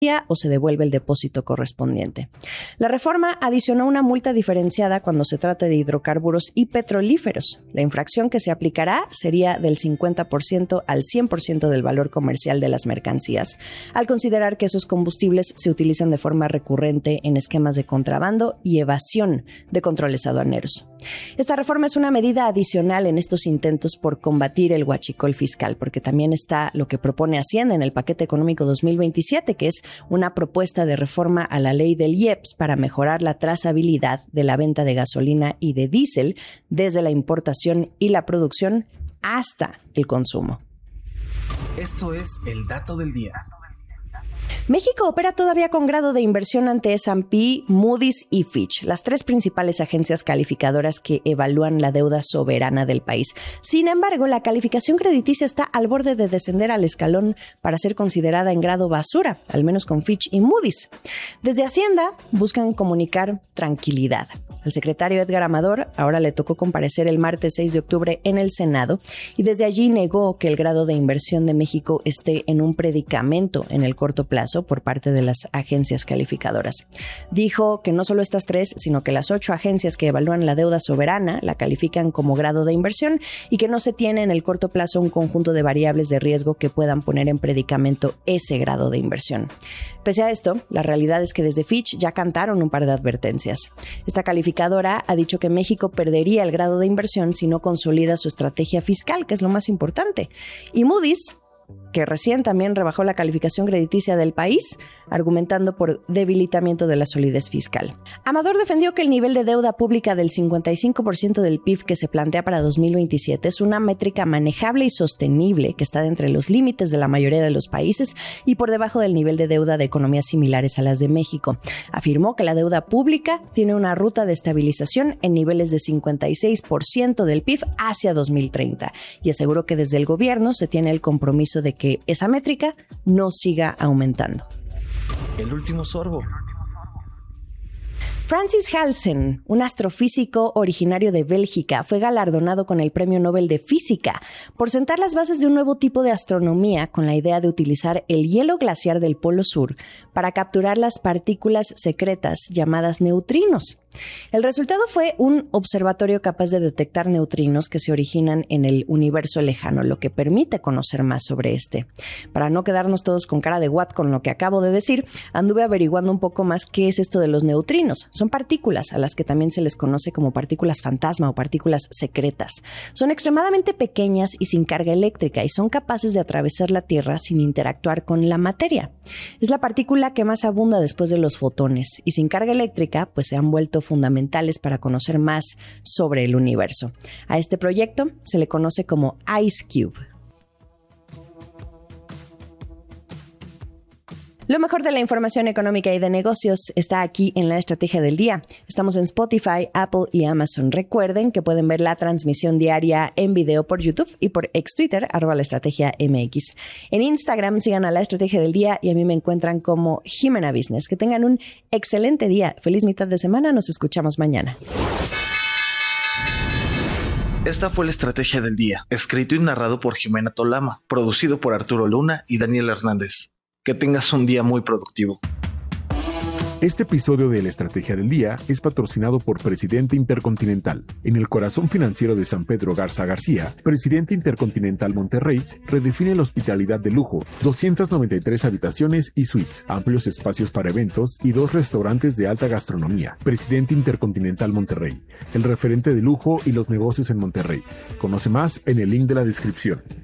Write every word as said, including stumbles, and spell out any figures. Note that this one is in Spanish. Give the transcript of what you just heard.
o se devuelve el depósito correspondiente. La reforma adicionó una multa diferenciada cuando se trata de hidrocarburos y petrolíferos. La infracción que se aplicará sería del cincuenta por ciento al cien por ciento del valor comercial de las mercancías, al considerar que esos combustibles se utilizan de forma recurrente en esquemas de contrabando y evasión de controles aduaneros. Esta reforma es una medida adicional en estos intentos por combatir el huachicol fiscal, porque también está lo que propone Hacienda en el paquete económico dos mil veintisiete, que es una propuesta de reforma a la ley del I E P S para mejorar la trazabilidad de la venta de gasolina y de diésel desde la importación y la producción hasta el consumo. Esto es el dato del día. México opera todavía con grado de inversión ante ese and pe, Moody's y Fitch, las tres principales agencias calificadoras que evalúan la deuda soberana del país. Sin embargo, la calificación crediticia está al borde de descender al escalón para ser considerada en grado basura, al menos con Fitch y Moody's. Desde Hacienda buscan comunicar tranquilidad. Al secretario Edgar Amador ahora le tocó comparecer el martes seis de octubre en el Senado y desde allí negó que el grado de inversión de México esté en un predicamento en el corto plazo por parte de las agencias calificadoras. Dijo que no solo estas tres, sino que las ocho agencias que evalúan la deuda soberana la califican como grado de inversión y que no se tiene en el corto plazo un conjunto de variables de riesgo que puedan poner en predicamento ese grado de inversión. Pese a esto, la realidad es que desde Fitch ya cantaron un par de advertencias. Esta calificadora ha dicho que México perdería el grado de inversión si no consolida su estrategia fiscal, que es lo más importante. Y Moody's, que recién también rebajó la calificación crediticia del país, argumentando por debilitamiento de la solidez fiscal. Amador defendió que el nivel de deuda pública del cincuenta y cinco por ciento del P I B que se plantea para dos mil veintisiete es una métrica manejable y sostenible que está entre los límites de la mayoría de los países y por debajo del nivel de deuda de economías similares a las de México. Afirmó que la deuda pública tiene una ruta de estabilización en niveles de cincuenta y seis por ciento del P I B hacia dos mil treinta y aseguró que desde el gobierno se tiene el compromiso de que esa métrica no siga aumentando. El último sorbo. Francis Halsen, un astrofísico originario de Bélgica, fue galardonado con el Premio Nobel de Física por sentar las bases de un nuevo tipo de astronomía con la idea de utilizar el hielo glaciar del Polo Sur para capturar las partículas secretas llamadas neutrinos. El resultado fue un observatorio capaz de detectar neutrinos que se originan en el universo lejano, lo que permite conocer más sobre este. Para no quedarnos todos con cara de what con lo que acabo de decir, anduve averiguando un poco más qué es esto de los neutrinos. Son partículas a las que también se les conoce como partículas fantasma o partículas secretas. Son extremadamente pequeñas y sin carga eléctrica y son capaces de atravesar la Tierra sin interactuar con la materia. Es la partícula que más abunda después de los fotones y sin carga eléctrica pues se han vuelto fundamentales para conocer más sobre el universo. A este proyecto se le conoce como IceCube. Lo mejor de la información económica y de negocios está aquí en La Estrategia del Día. Estamos en Spotify, Apple y Amazon. Recuerden que pueden ver la transmisión diaria en video por YouTube y por ex Twitter, arroba La Estrategia M X. En Instagram sigan a La Estrategia del Día y a mí me encuentran como Jimena Business. Que tengan un excelente día. Feliz mitad de semana. Nos escuchamos mañana. Esta fue La Estrategia del Día, escrito y narrado por Jimena Tolama, producido por Arturo Luna y Daniel Hernández. Que tengas un día muy productivo. Este episodio de La Estrategia del Día es patrocinado por Presidente Intercontinental. En el corazón financiero de San Pedro Garza García, Presidente Intercontinental Monterrey redefine la hospitalidad de lujo, doscientas noventa y tres habitaciones y suites, amplios espacios para eventos y dos restaurantes de alta gastronomía. Presidente Intercontinental Monterrey, el referente de lujo y los negocios en Monterrey. Conoce más en el link de la descripción.